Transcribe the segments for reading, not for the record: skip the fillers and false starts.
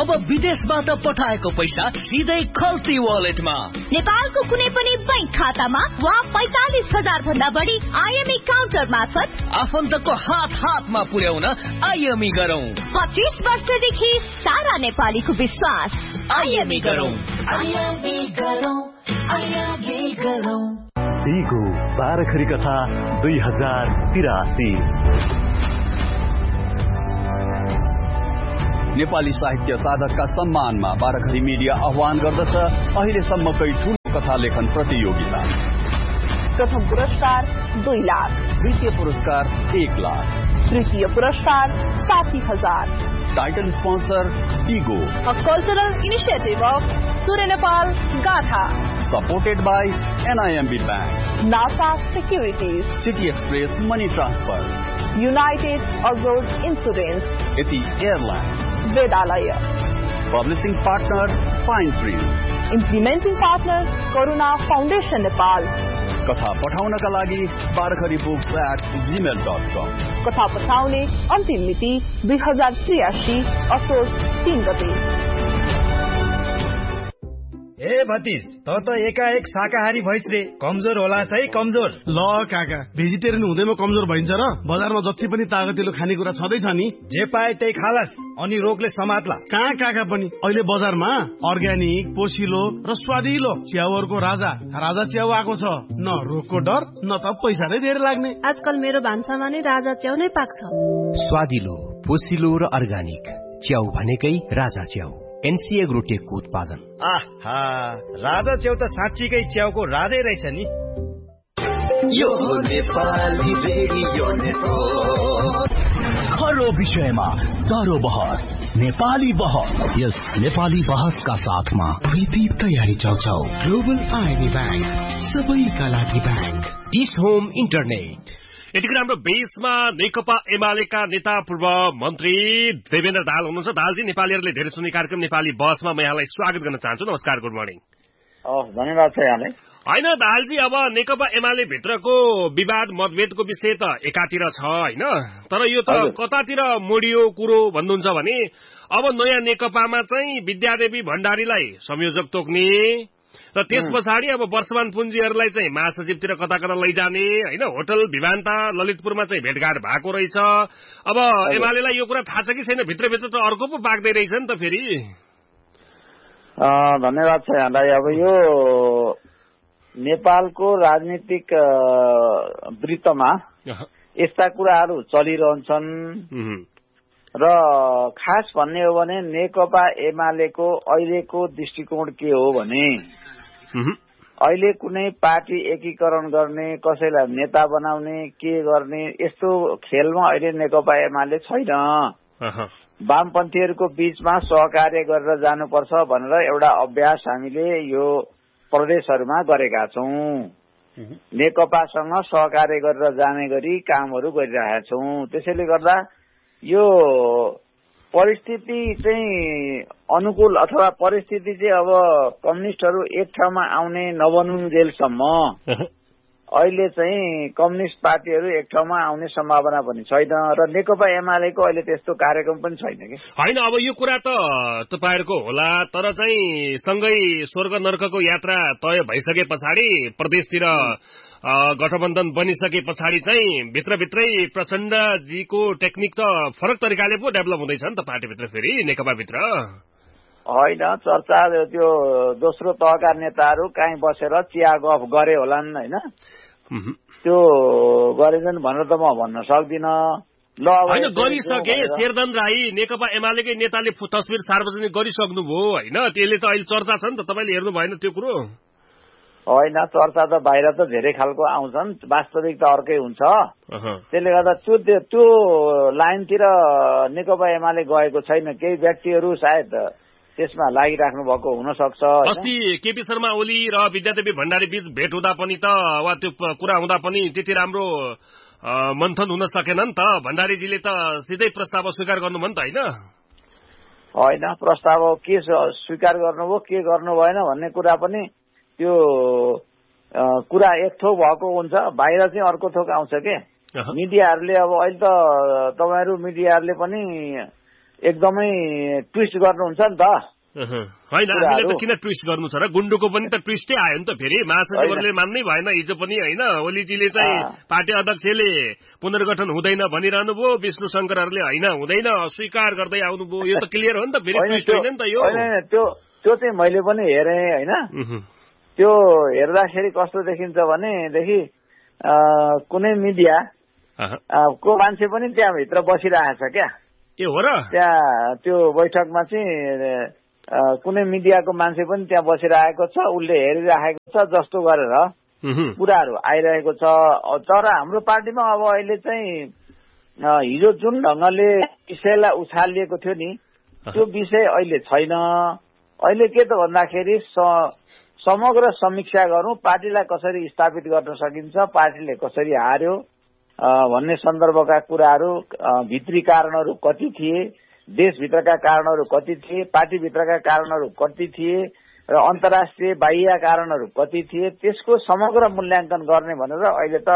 अब विदेशबाट पठाएको पैसा सिधै खल्ती वालेटमा। नेपालको कुनै पनि बैंक खातामा वा 45,000 भन्दा बढी आईएमई काउन्टर मार्फत आफन्तको हातमा पुर्याउन आईएमई गरौँ। 25 वर्षदेखि सारा नेपालीको विश्वास। आईएमई गरौँ। टिगो बाराखरी कथा 2083। नेपाली साहित्य साधकका सम्मानमा बाराखरी मिडिया आह्वान गर्दछ अहिलेसम्मकै ठूलो कथा लेखन प्रतियोगिता। प्रथम पुरस्कार 2 लाख, द्वितीय पुरस्कार 1 लाख, तृतीय पुरस्कार 60,000। Title sponsor Tigor, a cultural initiative of सूर्य नेपाल गाथा, supported by NIMB bank, NASA securities, city express money transfer, United abroad insurance, यति airline, वेदालय, publishing partner fine print, implementing partner करुणा फाउन्डेसन नेपाल। कथा पठाउनका लागि barakharibooks@gmail.com। कथा पठाउने अन्तिम मिति 2083 असोज 3 गते। ए भतिज, त एकाएक शाकाहारी भइस रे, कमजोर होला है कमजोर। ल काका, भेजिटेरियन हुँदैमा कमजोर भइन्छ र? बजारमा जति पनि तागतिलो खानेकुरा छँदैछ नि, जे पाए त्यही खालास, अनि रोगले समात्ला। कहाँ काका पनि अहिले बजारमा अर्ग्यानिक, पोसिलो र स्वादिलो च्याउहरूको राजा च्याउ आएको छ। न रोगको डर, न त पैसा नै धेरै लाग्ने। आजकल मेरो भान्सामा नै राजा च्याउ नै पाक्छ। स्वादिलो, पोसिलो र अर्ग्यानिक च्याउ भनेकै राजा च्याउ। NCA ग्रुटेकको उत्पादन। आहा, राजा च्याउ त साँच्चीकै च्याउको राजै रहेछ नि। यो नेपाली रेडियो नेटवर्क, खरो विषयमा दरो बहस, नेपाली बहस। यस नेपाली बहसका साथमा प्रीति तयारी चौचौ, ग्लोबल आईबी बैंक, सबैका लागि बैंक, डिस होम इन्टरनेट। यतिखेर हाम्रो बेसमा नेकपा एमालेका नेता पूर्व मन्त्री देवेन्द्र दाहाल हुनुहुन्छ। दाहालजी, नेपालीहरूले धेरै सुन्ने कार्यक्रम नेपाली बहसमा म यहाँलाई स्वागत गर्न चाहन्छु। नमस्कार, गुड मर्निङ। धन्यवाद छ यहाँलाई। होइन दाहालजी, अब नेकपा एमाले भित्रको विवाद मतभेदको विषय त एकातिर छ होइन, तर यो त कतातिर मोडियो कुरो भन्नुहुन्छ भने अब नयाँ नेकपामा चाहिँ विद्यादेवी भण्डारीलाई संयोजक तोक्ने र त्यस पछाडि अब वर्षमान पुञ्जीहरूलाई चाहिँ महासचिवतिर कता कता लैजाने होइन, होटल भिवान्ता ललितपुरमा चाहिँ भेटघाट भएको रहेछ। अब एमालेलाई यो कुरा थाहा छ कि छैन? भित्रभित्र त अर्को पो पाक्दै रहेछ नि त फेरि। धन्यवाद छ यहाँलाई। अब यो नेपालको राजनीतिक वृत्तमा यस्ता कुराहरू चलिरहन्छन् र खास भन्ने हो भने नेकपा एमालेको अहिलेको दृष्टिकोण के हो भने अहिले कुनै पार्टी एकीकरण गर्ने, कसैलाई नेता बनाउने, के गर्ने, यस्तो खेलमा अहिले नेकपा एमाले छैन। वामपन्थीहरूको बीचमा सहकार्य गरेर जानुपर्छ भनेर एउटा अभ्यास हामीले यो प्रदेशहरूमा गरेका छौं। नेकपासँग सहकार्य गरेर जाने गरी कामहरू गरिरहेका छौं। त्यसैले गर्दा यो परिस्थिति चाहिँ अनुकूल अथवा परिस्थिति चाहिँ अब कम्युनिस्टहरू एक ठाउँमा आउने नबनुन्जेलसम्म अहिले चाहिँ कम्युनिस्ट पार्टीहरू एक ठाउँमा आउने सम्भावना पनि छैन र नेकपा एमालेको अहिले त्यस्तो कार्यक्रम पनि छैन कि होइन। अब यो कुरा त तपाईहरुको होला, तर चाहिँ सँगै स्वर्ग नर्कको यात्रा तय भइसके पछाडि प्रदेशतिर गठबन्धन बनिसके पछाडि चाहिँ भित्रभित्रै प्रचण्डजीको टेक्निक त फरक तरिकाले पो डेभलप हुँदैछ नि त पार्टीभित्र, फेरि नेकपा भित्र होइन। चर्चा त्यो दोस्रो तहका नेताहरू कहीँ बसेर चिया गफ गरे होलान् होइन, त्यो गरेछन् भनेर त म भन्न सक्दिनँ। ल होइन, गरिसके शेरधन राई नेकपा एमालेकै नेताले तस्बिर सार्वजनिक गरिसक्नुभयो होइन, त्यसले त अहिले चर्चा छ नि त, तपाईँले हेर्नु भएन त्यो कुरो? होइन, चर्चा त बाहिर त धेरै खालको आउँछन्, वास्तविक त अर्कै हुन्छ। त्यसले गर्दा त्यो लाइनतिर नेकपा एमाले गएको छैन। केही व्यक्तिहरू सायद त्यसमा लागिराख्नु भएको हुन सक्छ। अस्ति केपी शर्मा ओली र विद्यादेवी भण्डारी बीच भेट हुँदा पनि त वा त्यो कुरा हुँदा पनि त्यति राम्रो मन्थन हुन सकेन नि त। भण्डारीजीले त सिधै प्रस्ताव स्वीकार गर्नुभयो नि त होइन? होइन, प्रस्ताव के स्वीकार गर्नुभयो के गर्नु भएन भन्ने कुरा पनि त्यो कुरा एक थोक भएको हुन्छ, बाहिर चाहिँ अर्को थोक आउँछ के। मिडियाहरूले अब अहिले त तपाईहरु मिडियाहरूले पनि एकदमै ट्विस्ट गर्नुहुन्छ नि त। होइन हामीले त किन ट्विस्ट गर्नु छ र, गुन्डुको पनि त ट्विस्टै आयो नि त फेरि। महासचिवहरूले मान्नै भएन हिजो पनि होइन, ओलीजीले चाहिँ पार्टी अध्यक्षले पुनर्गठन हुँदैन भनिरहनु भयो, विष्णु शङ्करहरूले होइन हुँदैन अस्वीकार गर्दै आउनुभयो। यो त क्लियर हो नि त फेरि, ट्विस्ट होइन नि त यो। त्यो चाहिँ मैले पनि हेरेँ होइन, त्यो हेर्दाखेरि कस्तो देखिन्छ भनेदेखि कुनै मिडिया को मान्छे पनि त्यहाँभित्र बसिरहेको छ क्या। ए हो र? त्यहाँ त्यो बैठकमा चाहिँ कुनै मिडियाको मान्छे पनि त्यहाँ बसिरहेको छ, उसले हेरिरहेको छ जस्तो गरेर कुराहरू आइरहेको छ। तर हाम्रो पार्टीमा अब अहिले चाहिँ हिजो जुन ढङ्गले विषयलाई उछालिएको थियो नि, त्यो विषय अहिले छैन। अहिले के त भन्दाखेरि समग्र समीक्षा गरौँ, पार्टीलाई कसरी स्थापित गर्न सकिन्छ, पार्टीले कसरी हार्यो भन्ने सन्दर्भका कुराहरू, भित्री कारणहरू कति थिए, देशभित्रका कारणहरू कति थिए, पार्टीभित्रका कारणहरू कति थिए र अन्तर्राष्ट्रिय बाह्य कारणहरू कति थिए, त्यसको समग्र मूल्याङ्कन गर्ने भनेर अहिले त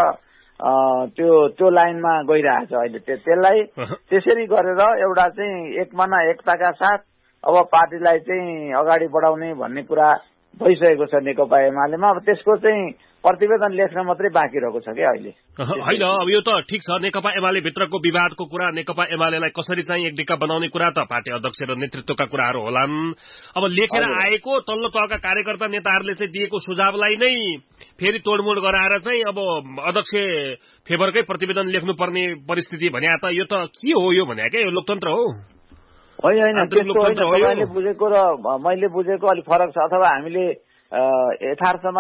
त्यो लाइनमा गइरहेछ। अहिले त्यसलाई त्यसरी गरेर एउटा चाहिँ एकमना एकताका साथ अब पार्टीलाई चाहिँ अगाडि बढाउने भन्ने कुरा भइसकेको छ नेकपा एमालेमा। अब त्यसको चाहिँ प्रतिवेदन लेख्न मात्रै बाँकी रहेको छ क्या अहिले। होइन अब यो त ठिक छ, नेकपा एमाले भित्रको विवादको कुरा, नेकपा एमालेलाई कसरी चाहिँ एक दिक्का बनाउने कुरा त पार्टी अध्यक्ष र नेतृत्वका कुराहरू होलान्। अब लेखेर आएको तल्लो तहका कार्यकर्ता नेताहरूले चाहिँ दिएको सुझावलाई नै फेरि तोडमोड गराएर चाहिँ अब अध्यक्ष फेभरकै प्रतिवेदन लेख्नुपर्ने परिस्थिति भने त यो त के हो यो भने क्या, यो लोकतन्त्र हो? होइन तपाईँले बुझेको र मैले बुझेको अलिक फरक छ, अथवा हामीले यथार्थमा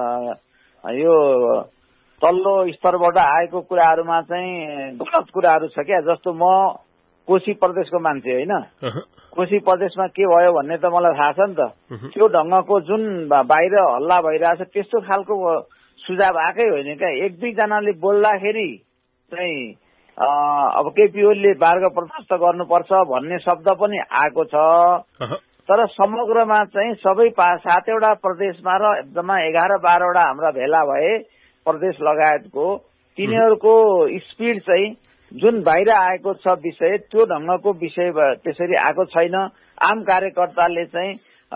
यो तल्लो स्तरबाट आएको कुराहरूमा चाहिँ गलत कुराहरू छ क्या। जस्तो म कोशी प्रदेशको मान्छे होइन, कोशी प्रदेशमा के भयो भन्ने त मलाई थाहा छ नि त। त्यो ढङ्गको जुन बाहिर हल्ला भइरहेछ त्यस्तो खालको सुझाव आएकै होइन क्या। एक दुईजनाले बोल्दाखेरि चाहिँ अब केपी ओलीले मार्ग प्रशस्त गर्नुपर्छ भन्ने शब्द पनि आएको छ। तर समग्रमा चाहिँ सबै 7वटा प्रदेशमा र एकदमै 11-12वटा हाम्रा भेला भए प्रदेश लगायतको, तिनीहरूको स्पिड चाहिँ जुन बाहिर आएको छ विषय, त्यो ढङ्गको विषय त्यसरी आएको छैन। आम कार्यकर्ताले चाहिँ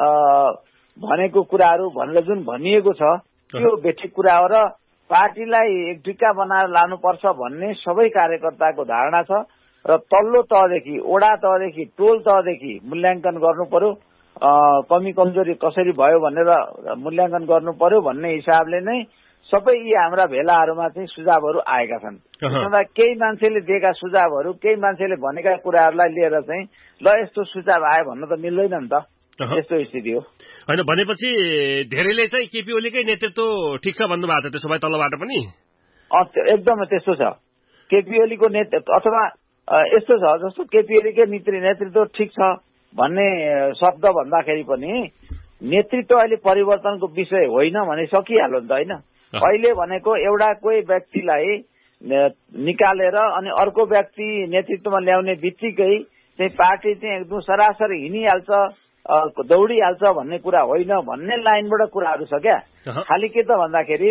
भनेको कुराहरू भनेर जुन भनिएको छ त्यो बेठिक कुरा हो र पार्टीलाई एकढिक्का बनाएर लानुपर्छ भन्ने सबै कार्यकर्ताको धारणा छ। र तल्लो तहदेखि, वडा तहदेखि, टोल तहदेखि मूल्याङ्कन गर्नु पर्यो, कमी कमजोरी कसरी भयो भनेर मूल्याङ्कन गर्नु पर्यो भन्ने हिसाबले नै सबै यी हाम्रा भेलाहरूमा चाहिँ सुझावहरू आएका छन्। केही मान्छेले दिएका सुझावहरू, केही मान्छेले भनेका कुराहरूलाई लिएर चाहिँ ल यस्तो सुझाव आयो भन्न त मिल्दैन नि त, यस्तो स्थिति हो। होइन भनेपछि धेरैले चाहिँ केपी ओलीकै नेतृत्व ठिक छ भन्नुभएको छ त्यसो भए तल्लोबाट पनि? एकदमै त्यस्तो छ। केपी ओलीको नेतृत्व अथवा यस्तो छ जस्तो केपी ओलीकै नेतृत्व ठिक छ भन्ने शब्द भन्दाखेरि पनि नेतृत्व अहिले परिवर्तनको विषय होइन भने सकिहाल्यो नि त होइन। अहिले भनेको एउटा कोही व्यक्तिलाई निकालेर अनि अर्को व्यक्ति नेतृत्वमा ल्याउने बित्तिकै चाहिँ पार्टी चाहिँ एकदम सरासर हिँडिहाल्छ, दौडिहाल्छ भन्ने कुरा होइन भन्ने लाइनबाट कुराहरू छ क्या। खालि के त भन्दाखेरि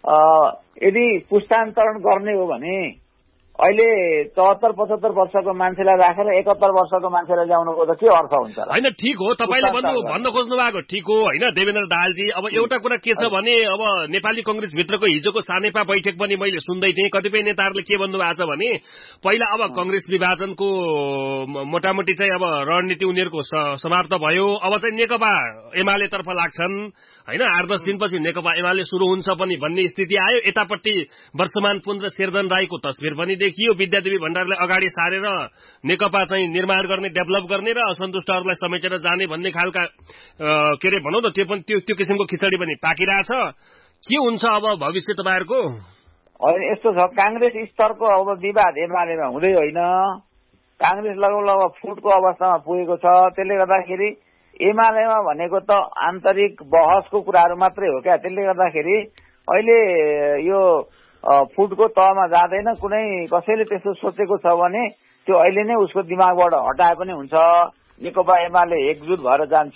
यदि पुस्तान्तरण गर्ने हो भने अहिले 74-75 वर्षको मान्छेलाई राखेर 71 वर्षको मान्छेलाई ल्याउनुको त के अर्थ हुन्छ? होइन ठिक हो, तपाईँले भन्न खोज्नु भएको ठिक हो होइन देवेन्द्र दाहालजी। अब एउटा कुरा के छ भने अब नेपाली कंग्रेस भित्रको हिजोको सानेपा बैठक पनि मैले सुन्दै थिएँ। कतिपय नेताहरूले के भन्नुभएको छ भने पहिला अब कंग्रेस विभाजनको मोटामोटी चाहिँ अब रणनीति उनीहरूको समाप्त भयो, अब चाहिँ नेकपा एमाले तर्फ लाग्छन् होइन। 8-10 दिनपछि नेकपा एमाले सुरु हुन्छ पनि भन्ने स्थिति आयो। यतापट्टि वर्षमान पुन र शेरधन राईको तस्बिर पनि देखियो, विद्यादेवी भण्डारलाई अगाडि सारेर नेकपा चाहिँ निर्माण गर्ने, डेभलप गर्ने र असन्तुष्टहरूलाई समेटेर जाने भन्ने खालका के अरे भनौँ न त्यो किसिमको खिचडी पनि पाकिरहेछ। के हुन्छ अब भविष्य तपाईँहरूको? यस्तो छ, कांग्रेस स्तरको अब विवाद एमालेमा हुँदै होइन, कांग्रेस लगभग फुटको अवस्थामा पुगेको छ। त्यसले गर्दाखेरि एमालेमा भनेको त आन्तरिक बहसको कुराहरू मात्रै हो क्या। त्यसले गर्दाखेरि अहिले यो फुटको तहमा जाँदैन। कुनै कसैले त्यस्तो सोचेको छ भने त्यो अहिले नै उसको दिमागबाट हटाए पनि हुन्छ। नेकपा एमाले एकजुट भएर जान्छ।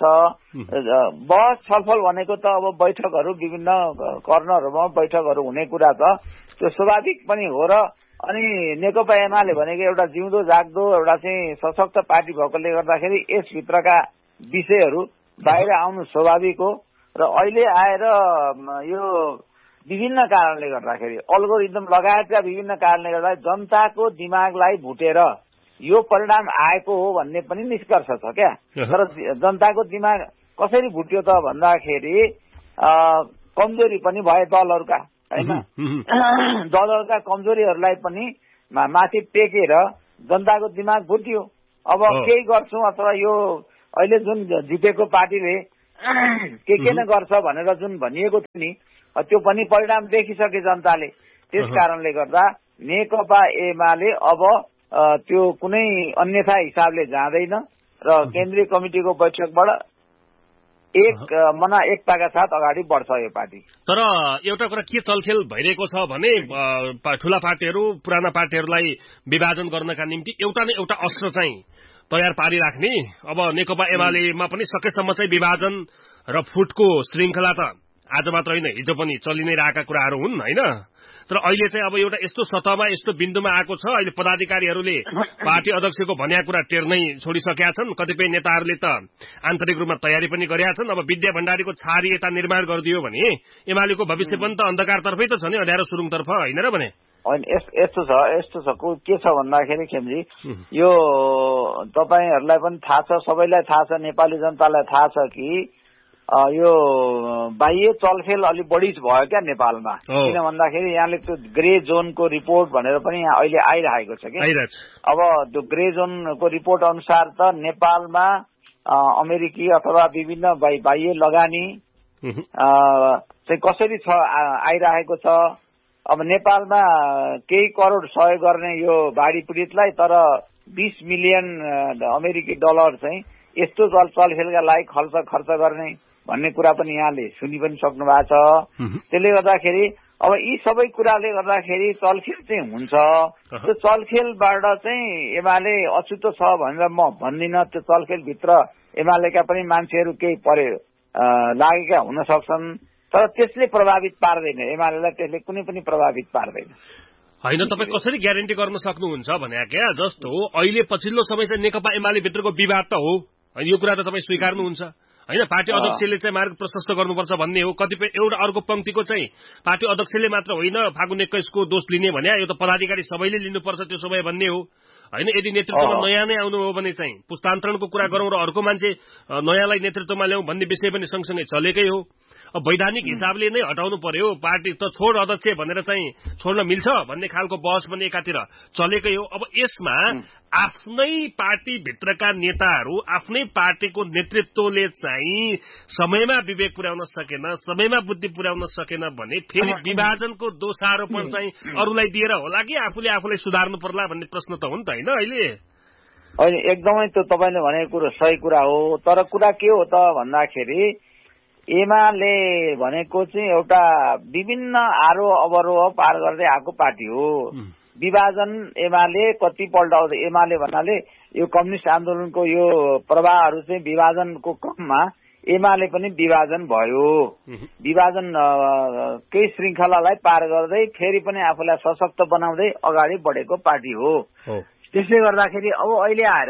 बहस छलफल भनेको त अब बैठकहरू विभिन्न कर्नरहरूमा बैठकहरू हुने कुरा छ, त्यो स्वाभाविक पनि हो र अनि नेकपा एमाले भनेको एउटा जिउँदो जाग्दो एउटा चाहिँ सशक्त पार्टी भएकोले गर्दाखेरि यसभित्रका विषयहरू बाहिर आउनु स्वाभाविक हो र अहिले आएर यो विभिन्न कारणले गर्दाखेरि अल्गोरिदम लगायतका विभिन्न कारणले गर्दा जनताको दिमागलाई भुटेर यो परिणाम आएको हो भन्ने पनि निष्कर्ष छ क्या। तर जनताको दिमाग कसरी भुट्यो त भन्दाखेरि कमजोरी पनि भए दलहरूका होइन, दलहरूका कमजोरीहरूलाई पनि माथि टेकेर जनताको दिमाग भुट्यो। अब केही गर्छौँ अथवा यो अहिले जुन जितेको पार्टीले के न गर्छ भनेर जुन भनिएको थियो नि त्यो पनि परिणाम देखिसके जनताले। त्यस कारणले गर्दा नेकपा एमाले अब त्यो कुनै अन्यथा हिसाबले जाँदैन र केन्द्रीय कमिटिको बैठकबाट एकताका साथ अगाडि बढ्छ यो पार्टी। तर एउटा कुरा के चलखेल भइरहेको छ भने ठूला पार्टीहरू पुराना पार्टीहरूलाई विभाजन गर्नका निम्ति एउटा न एउटा अस्त्र चाहिँ तयार पारिराख्ने। अब नेकपा एमालेमा पनि सकेसम्म चाहिँ विभाजन र फुटको श्रृंखला त आज मात्र होइन हिजो पनि चलि नै रहेका कुराहरू हुन् होइन। तर अहिले चाहिँ अब एउटा यस्तो सतहमा यस्तो बिन्दुमा आएको छ अहिले पदाधिकारीहरूले पार्टी अध्यक्षको भन्या कुरा टेर्नै छोडिसकेका छन्। कतिपय नेताहरूले त आन्तरिक रूपमा तयारी पनि गरेका छन्। अब विद्या भण्डारीको छारी यता निर्माण गरिदियो भने एमालेको भविष्य पनि त अन्धकारतर्फै त छ नि, अँध्यारो सुरुङतर्फ होइन र भने। यस्तो छ के छ भन्दाखेरि खेमजी यो तपाईहरुलाई पनि थाहा छ, सबैलाई थाहा छ, नेपाली जनतालाई थाहा छ कि यो बाह्य चलखेल अलि बढी भयो क्या नेपालमा। किन भन्दाखेरि यहाँले त्यो ग्रे जोनको रिपोर्ट भनेर पनि यहाँ अहिले आइरहेको छ कि। अब त्यो ग्रे जोनको रिपोर्ट अनुसार त नेपालमा अमेरिकी अथवा विभिन्न बाह्य लगानी चाहिँ कसरी छ आइरहेको छ। अब नेपालमा केही करोड सहयोग गर्ने यो बाढी पीडितलाई, तर 20 मिलियन अमेरिकी डलर चाहिँ यस्तो चलखेलका लागि खर्च गर्ने भन्ने कुरा पनि यहाँले सुनि पनि सक्नु भएको छ। त्यसले गर्दाखेरि अब यी सबै कुराले गर्दाखेरि चलखेल चाहिँ हुन्छ। त्यो चलखेलबाट चाहिँ एमाले अछुतो छ भनेर म भन्दिनँ। त्यो चलखेलभित्र एमालेका पनि मान्छेहरू केही लागेका हुन सक्छन्, तर त्यसले प्रभावित पार्दैन एमालेलाई, त्यसले कुनै पनि प्रभावित पार्दैन। होइन, तपाईँ कसरी ग्यारेन्टी गर्न सक्नुहुन्छ भने क्या जस्तो अहिले पछिल्लो समय चाहिँ नेकपा एमाले भित्रको विवाद त हो, यो कुरा त तपाईँ स्वीकार्नुहुन्छ होइन। पार्टी अध्यक्षले चाहिँ मार्ग प्रशस्त गर्नुपर्छ भन्ने हो। कतिपय एउटा अर्को पंक्तिको चाहिँ पार्टी अध्यक्षले मात्र होइन फागुन 21 को दोष लिने भने यो त पदाधिकारी सबैले लिनुपर्छ त्यो समय भन्ने हो होइन। यदि नेतृत्वमा नयाँ नै आउनु हो भने चाहिँ पुस्तान्तरणको कुरा गरौँ र अर्को मान्छे नयाँलाई नेतृत्वमा ल्याउँ भन्ने विषय पनि सँगसँगै चलेकै हो। अब वैधानिक हिसाबले नै हटाउनु पर्यो, पार्टी त छोड अध्यक्ष भनेर चाहिँ छोड्न मिल्छ भन्ने खालको बहस पनि एकातिर चलेकै हो। अब यसमा आफ्नै पार्टीभित्रका नेताहरू आफ्नै पार्टीको नेतृत्वले चाहिँ समयमा विवेक पुर्याउन सकेन, समयमा बुद्धि पुर्याउन सकेन भने फेरि विभाजनको दोषारोपण चाहिँ अरूलाई दिएर होला कि आफूले सुधार्नु पर्ला भन्ने प्रश्न त हो नि त होइन अहिले। होइन, एकदमै त्यो तपाईँले भनेको कुरो सही कुरा हो। तर कुरा के हो त भन्दाखेरि एमाले भनेको चाहिँ एउटा विभिन्न आरोह अवरोह पार गर्दै आएको पार्टी हो। विभाजन एमाले कतिपल्ट एमाले भन्नाले यो कम्युनिस्ट आन्दोलनको यो प्रवाहहरू चाहिँ विभाजनको क्रममा एमाले पनि विभाजन भयो। विभाजन केही श्रृङ्खलालाई पार गर्दै फेरि पनि आफूलाई सशक्त बनाउँदै अगाडि बढेको पार्टी हो। त्यसले गर्दाखेरि अब अहिले आएर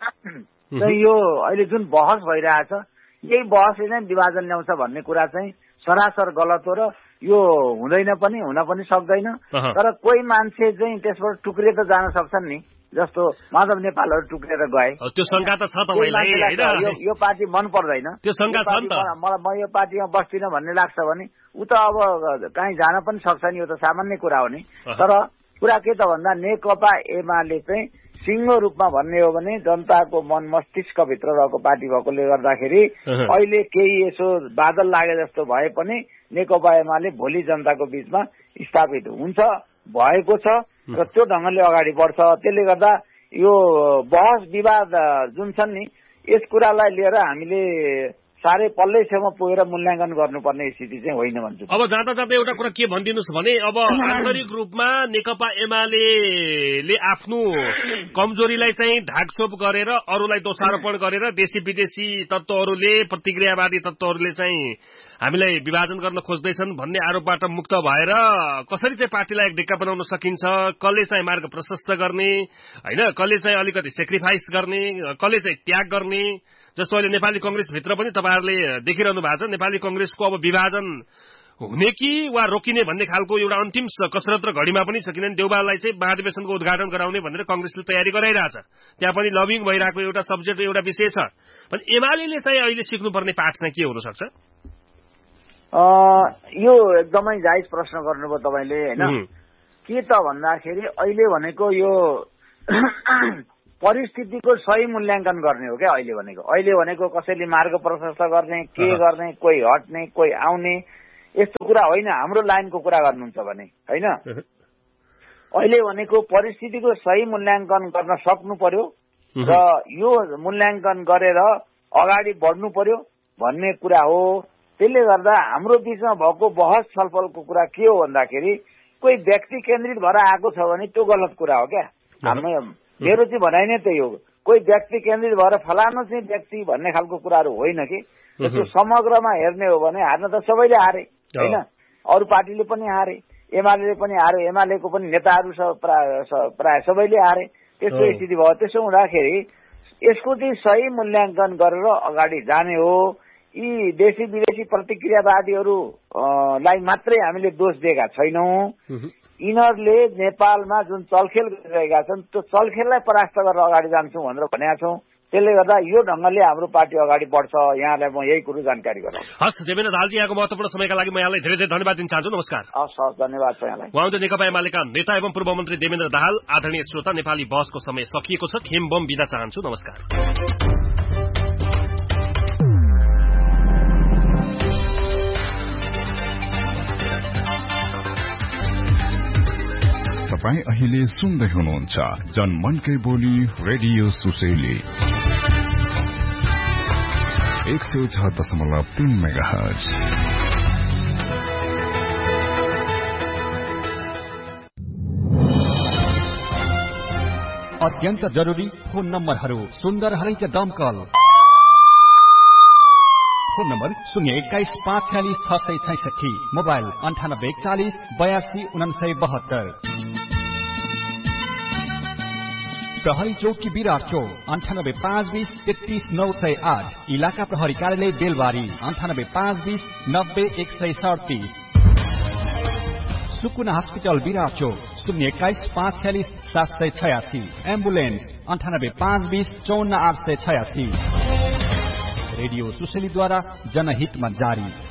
यो अहिले जुन बहस भइरहेछ यही बहसले नै विभाजन ल्याउँछ भन्ने कुरा चाहिँ सरासर गलत हो र यो हुँदैन पनि, हुन पनि सक्दैन। तर कोही मान्छे चाहिँ त्यसबाट टुक्रिएर त जान सक्छन् नि, जस्तो माधव नेपालहरू टुक्रेर गए। त्यो शंका त छ तपाईलाई, यो पार्टी मन पर्दैन, त्यो शंका छ नि त, मलाई म यो पार्टीमा बस्दिनँ भन्ने लाग्छ भने ऊ त अब कहीँ जान पनि सक्छ नि, यो त सामान्य कुरा हो नि। तर कुरा के त भन्दा नेकपा एमाले चाहिँ सिंह रूपमा भन्ने हो भने जनताको मन मस्तिष्कभित्र रहेको पार्टी भएकोले गर्दाखेरि अहिले केही यसो बादल लागे जस्तो भए पनि नेकपा एमाले भोलि जनताको बीचमा स्थापित हुन्छ, भएको छ र त्यो ढंगले अगाडि बढ्छ। त्यसले गर्दा यो बहस विवाद जुन छन् नि यस कुरालाई लिएर हामीले साह्रै पल्लैसम्म पुगेर मूल्याङ्कन गर्नुपर्ने स्थिति चाहिँ होइन भन्छु। अब जाँदा जाँदा एउटा कुरा के भनिदिनुहोस् भने अब आन्तरिक रूपमा नेकपा एमाले आफ्नो कमजोरीलाई चाहिँ ढाकछोप गरेर अरूलाई दोषारोपण गरेर देशी विदेशी तत्त्वहरूले प्रतिक्रियावादी तत्त्वहरूले चाहिँ हामीलाई विभाजन गर्न खोज्दैछन् भन्ने आरोपबाट मुक्त भएर कसरी चाहिँ पार्टीलाई एक ढिक्का बनाउन सकिन्छ, कसले चाहिँ मार्ग प्रशस्त गर्ने होइन, कसले चाहिँ अलिकति सेक्रिफाइस गर्ने, कसले चाहिँ त्याग गर्ने। जस्तो अहिले नेपाली कंग्रेसभित्र पनि तपाईँहरूले देखिरहनु भएको छ, नेपाली कंग्रेसको अब विभाजन हुने कि वा रोकिने भन्ने खालको एउटा अन्तिम कसरत र घडीमा पनि छ। किनभने देउबालाई चाहिँ महाधिवेशनको उद्घाटन गराउने भनेर कंग्रेसले तयारी गराइरहेछ, त्यहाँ पनि लबिङ भइरहेको एउटा सब्जेक्ट एउटा विषय छ। भने एमाले चाहिँ अहिले सिक्नुपर्ने पाठ चाहिँ के हुन सक्छ? यो एकदमै जायज प्रश्न गर्नुभयो तपाईँले होइन। के त भन्दाखेरि अहिले भनेको यो परिस्थितिको सही मूल्याङ्कन गर्ने हो क्या अहिले भनेको कसैले मार्ग प्रशस्त गर्ने, के गर्ने, कोही हट्ने कोही आउने यस्तो कुरा होइन। हाम्रो लाइनको कुरा गर्नुहुन्छ भने होइन, अहिले भनेको परिस्थितिको सही मूल्याङ्कन गर्न सक्नु पर्यो र यो मूल्याङ्कन गरेर अगाडि बढ्नु पर्यो भन्ने कुरा हो। त्यसले गर्दा हाम्रो बीचमा भएको बहस छलफलको कुरा के हो भन्दाखेरि कोही व्यक्ति केन्द्रित भएर आएको छ भने त्यो गलत कुरा हो क्या। मेरो चाहिँ भनाइ नै त्यही हो, कोही व्यक्ति केन्द्रित भएर फलानु चाहिँ व्यक्ति भन्ने खालको कुराहरू होइन कि। त्यो समग्रमा हेर्ने हो भने हार्न त सबैले हारे होइन, अरू पार्टीले पनि हारे, एमाले पनि हारे, एमालेको पनि नेताहरू प्राय सबैले हारे। त्यस्तो स्थिति भयो। त्यसो हुँदाखेरि यसको चाहिँ सही मूल्याङ्कन गरेर अगाडि जाने हो। यी देशी विदेशी प्रतिक्रियावादीहरूलाई मात्रै हामीले दोष दिएका छैनौँ। यिनीहरूले नेपालमा जुन चलखेल गरिरहेका छन् त्यो चलखेललाई परास्त गरेर अगाडि जान्छौँ भनेर भनेका छौँ। त्यसले गर्दा यो ढङ्गले हाम्रो पार्टी अगाडि बढ्छ। यहाँलाई म यही कुरो जानकारी गराउँछु। हस् देवेन्द्र दाहालजी, यहाँको महत्त्वपूर्ण समयका लागि म यहाँलाई धेरै धेरै धन्यवाद दिन चाहन्छु। नमस्कार। हस्, धन्यवाद छ यहाँलाई। उहाँ हुनुहुन्थ्यो नेकपा एमालेका नेता एवं पूर्व मन्त्री देवेन्द्र दाहाल। आदरणीय श्रोता, नेपाली बहसको समय सकिएको छ। खेम बम बिदा चाहन्छु। नमस्कार। तपाईं अहिले सुन्दै हुनुहुन्छ जनमनकै बोली रेडियो सुसेली 106.3 मेगाहर्ज। अत्यन्त जरुरी फोन नम्बरहरू सुन्दर हरैच दमकल फोन नम्बर 021-546-666, मोबाइल 9840-82-972। प्रहरी चौकी विराट चौक 98-520-33-908। इलाका प्रहरी कार्यालय बेलबारी 98-520-90-137। सुकुना हस्पिटल विराट चौक 021-546-786। एम्बुलेन्स 98-520-54-886। रेडियो सुसेलीद्वारा जनहितमा जारी।